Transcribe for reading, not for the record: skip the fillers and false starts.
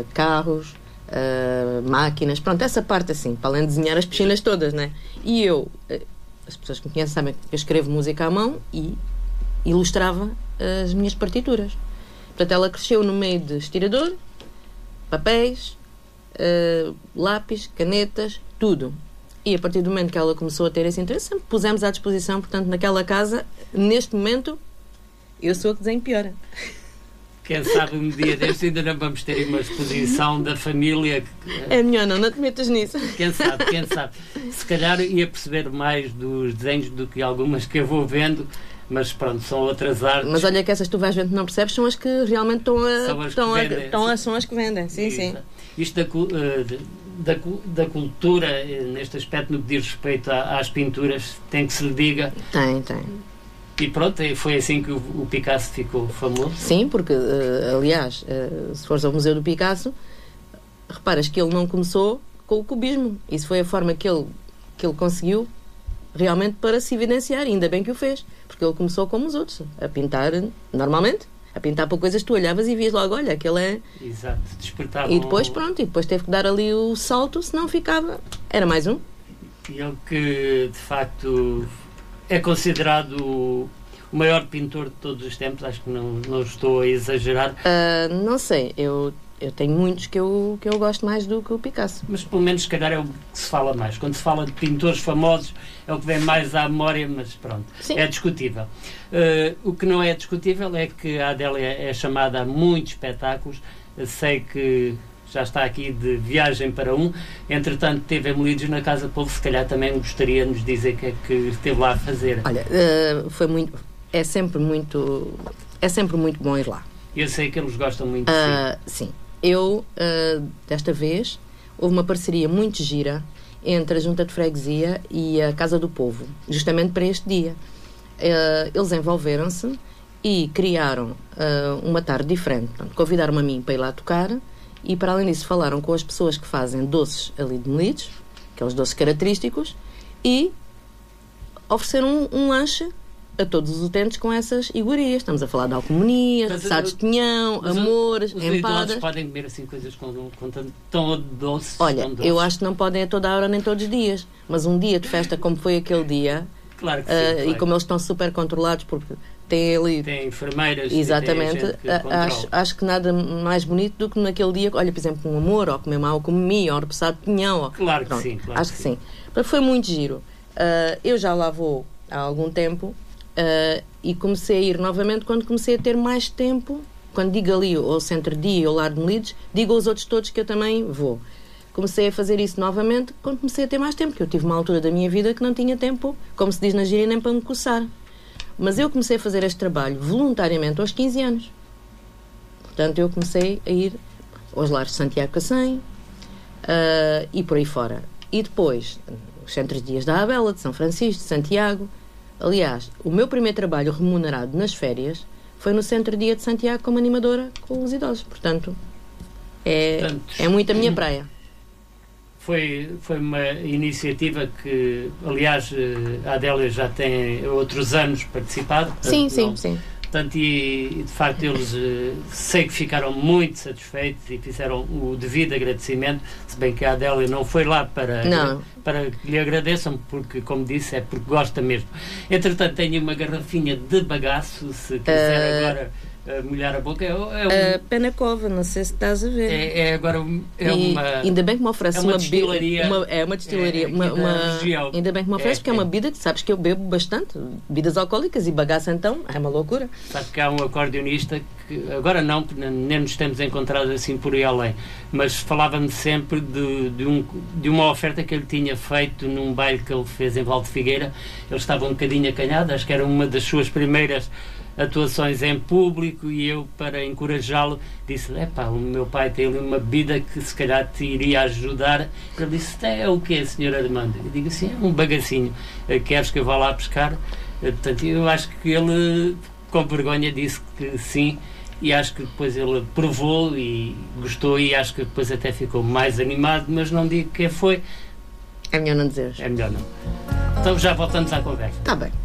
carros, máquinas, pronto, essa parte assim, para além de desenhar as piscinas todas, né? E eu, as pessoas que me conhecem sabem que eu escrevo música à mão e ilustrava as minhas partituras. Portanto, ela cresceu no meio de estirador, papéis, lápis, canetas, tudo. E a partir do momento que ela começou a ter esse interesse, sempre pusemos à disposição. Portanto, naquela casa, neste momento, eu sou a que desenho pior. Quem sabe um dia deste ainda não vamos ter uma exposição da família. É melhor não te metas nisso. Quem sabe. Se calhar ia perceber mais dos desenhos do que algumas que eu vou vendo, mas pronto, são outras artes. Mas olha que essas que tu vais vendo que não percebes são as que realmente são as que vendem. Sim, sim. Isto da cultura, neste aspecto, no que diz respeito às pinturas, tem que se lhe diga. Tem. E pronto, foi assim que o Picasso ficou famoso. Sim, porque, aliás, se fores ao Museu do Picasso, reparas que ele não começou com o cubismo. Isso foi a forma que ele conseguiu realmente para se evidenciar. Ainda bem que o fez, porque ele começou como os outros, a pintar normalmente, a pintar por coisas que tu olhavas e vias logo, olha, aquele é... Exato, despertava. E depois, depois teve que dar ali o salto, senão ficava... Era mais um. E ele que, de facto... é considerado o maior pintor de todos os tempos, acho que não estou a exagerar. Não sei, eu tenho muitos que eu gosto mais do que o Picasso. Mas pelo menos, se calhar, é o que se fala mais. Quando se fala de pintores famosos, é o que vem mais à memória, mas pronto, sim. É discutível. O que não é discutível é que a Adélia é chamada a muitos espetáculos. Sei que já está aqui de viagem para um. Entretanto, teve em Melides na Casa Povo. Se calhar também gostaria de nos dizer o que é que esteve lá a fazer. Olha, é sempre muito bom ir lá. Eu sei que eles gostam muito de si. Sim. Desta vez, houve uma parceria muito gira entre a Junta de Freguesia e a Casa do Povo, justamente para este dia. Eles envolveram-se e criaram uma tarde diferente. Portanto, convidaram-me a mim para ir lá tocar. E, para além disso, falaram com as pessoas que fazem doces ali de Melides, aqueles doces característicos, e ofereceram um lanche a todos os utentes com essas iguarias. Estamos a falar de alcomonia, assados de pinhão, amores, empadas. Os podem comer assim coisas tão doces? Olha, eu acho que não podem a toda a hora nem todos os dias, mas um dia de festa como foi aquele dia, claro que sim, claro. E como eles estão super controlados, porque tem ali... Tem enfermeiras. Exatamente. E tem gente que acho que nada mais bonito do que naquele dia, olha, por exemplo, um amor, ou comer uma alcomia, ou um repousado de pinhão. Claro que sim. Claro acho que sim. Mas foi muito giro. Eu já lá vou há algum tempo e comecei a ir novamente quando comecei a ter mais tempo. Quando digo ali, ou Centro-Dia, ou Lar de Melides, digo aos outros todos que eu também vou. Comecei a fazer isso novamente quando comecei a ter mais tempo, porque eu tive uma altura da minha vida que não tinha tempo, como se diz na gíria, nem para me coçar. Mas eu comecei a fazer este trabalho voluntariamente aos 15 anos. Portanto, eu comecei a ir aos lares de Santiago Cacém e por aí fora. E depois, os Centros de Dias da Abela, de São Francisco, de Santiago. Aliás, o meu primeiro trabalho remunerado nas férias foi no Centro-Dia de Santiago como animadora com os idosos. Portanto, é muito a minha praia. Foi uma iniciativa que, aliás, a Adélia já tem outros anos participado. Sim. Portanto, e de facto eles sei que ficaram muito satisfeitos e fizeram o devido agradecimento, se bem que a Adélia não foi lá para que lhe agradeçam, porque, como disse, é porque gosta mesmo. Entretanto, tenho uma garrafinha de bagaço, se quiser agora... molhar a boca Penacova, não sei se estás a ver. Agora uma... Ainda bem que me oferece uma destilaria. Uma destilaria. Ainda bem que me oferece, porque é uma bebida que sabes que eu bebo bastante. Bebidas alcoólicas e bagaço, então, é uma loucura. Sabe que há um acordeonista que, agora não, porque nem nos temos encontrado assim por aí além, mas falava-me sempre de uma oferta que ele tinha feito num baile que ele fez em Valde Figueira. Ele estava um bocadinho acanhado, acho que era uma das suas primeiras atuações em público, e eu, para encorajá-lo, disse-lhe: o meu pai tem ali uma bebida que se calhar te iria ajudar. Ele disse: é o que, senhora Armando? Eu digo assim: é um bagacinho, queres que eu vá lá pescar? Portanto, eu acho que ele, com vergonha, disse que sim, e acho que depois ele provou e gostou, e acho que depois até ficou mais animado, mas não digo quem foi. É melhor não dizer. É melhor não. Então já voltamos à conversa. Está bem.